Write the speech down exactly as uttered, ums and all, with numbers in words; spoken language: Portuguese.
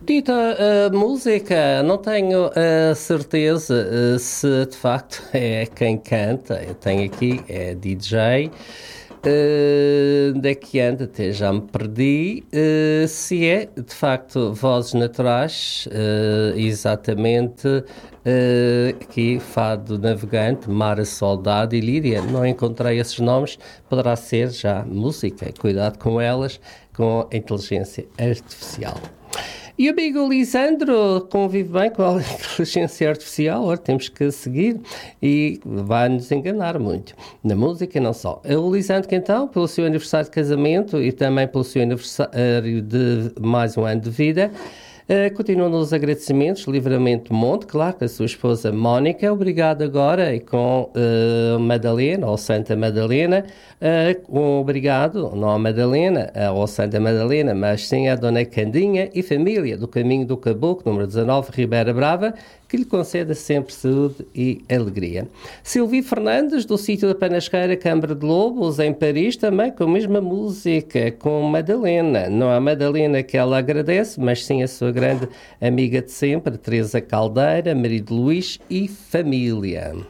Dita a música, não tenho a certeza eh, se de facto é quem canta. Eu tenho aqui, é D J. eh, onde é que anda? Até já me perdi. Eh, se é de facto vozes naturais, eh, exatamente. eh, aqui, Fado Navegante, Mara Soldado e Lídia. Não encontrei esses nomes, poderá ser já música. Cuidado com elas, com a inteligência artificial. E o amigo Lisandro convive bem com a inteligência artificial, ora, temos que seguir e vai-nos enganar muito. Na música, não só. O Lisandro, que então, pelo seu aniversário de casamento e também pelo seu aniversário de mais um ano de vida, Uh, continua nos agradecimentos, Livramento Monte, claro, com a sua esposa Mónica, obrigado agora, e com uh, Madalena, ou Santa Madalena, uh, um obrigado, não a Madalena, uh, ou Santa Madalena, mas sim a Dona Candinha e família do Caminho do Caboclo, número dezanove, Ribeira Brava, que lhe conceda sempre saúde e alegria. Silvio Fernandes, do sítio da Panasqueira, Câmara de Lobos, em Paris, também com a mesma música, com Madalena. Não a Madalena que ela agradece, mas sim a sua grande amiga de sempre, Teresa Caldeira, marido Luís e família.